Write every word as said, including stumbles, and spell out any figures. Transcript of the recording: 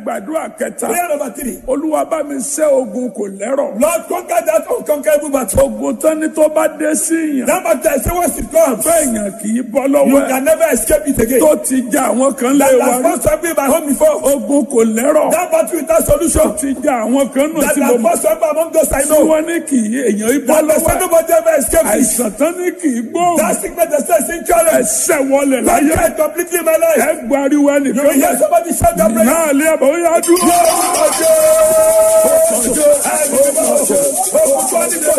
gbàdúrà kẹta. Prayer number three. Olúwa bá mi ṣẹ́ ogun kò lẹ́rọ̀. Lord, conquer that unconquerable battle. Ogun tán ni tó bá dé sí yàn. That battle, I say once it comes, Bẹ́ẹ̀yàn kì í bọ́ you lọ́wọ́ ẹ̀. can never escape it again. Tó ti já àwọn kan lé That wa has rí. once happened in my home before. Ogun kò lẹ́rọ̀. That battle without solution. Tó ti já àwọn kan nù That tí mo has mọ̀. once happened among those I Tí know. wọ́n ní kì í èèyàn í bọ́ That the lọ́wọ́ son ẹ̀. nobody ever escaped it. Àìsàn tán ní kì í gbóhùn. That sickness that says in challenge. Ẹsẹ̀ wọlé That láyé. died completely in my life. Ẹ gbariwo You will ẹnìkan hear bẹ́ẹ̀. somebody shout that prayer. Náà lé àbọ̀ ó yá dúró. Ọjọ́ ọjọ́ ẹni mímọ́ ọjọ́ ọjọ́ ọjọ́